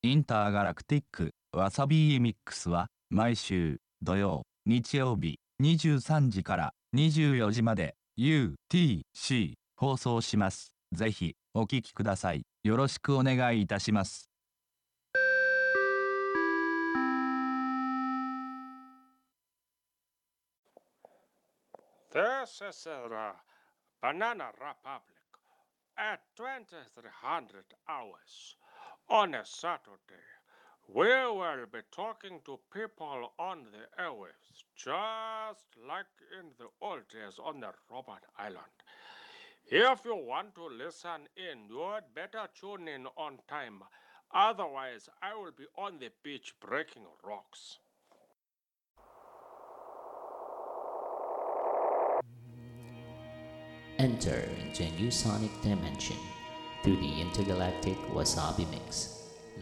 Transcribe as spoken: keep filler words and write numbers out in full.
インターガラクティックわさびミックスは毎週土曜、日曜日にじゅうさんじからにじゅうよじまで ユーティーシー 放送します。ぜひお聞きください。よろしくお願いいたします。 This is the Banana Republic at twenty-three hundred hours on a Saturday. We will be talking to people on the airwaves, just like in the old days on the Robert Island. If you want to listen in, you'd better tune in on time. Otherwise, I will be on the beach breaking rocks. Enter into a new sonic dimension through the intergalactic Wasabi Mix.